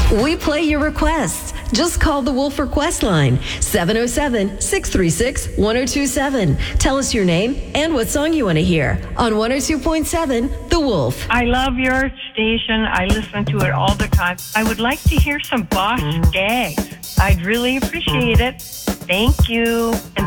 We play your requests. Just call the Wolf Request line, 707-636-1027. Tell us your name and what song you want to hear on 102.7 The Wolf. I love your station. I listen to it all the time. I would like to hear some Boss Skaggs. I'd really appreciate it. Thank you. And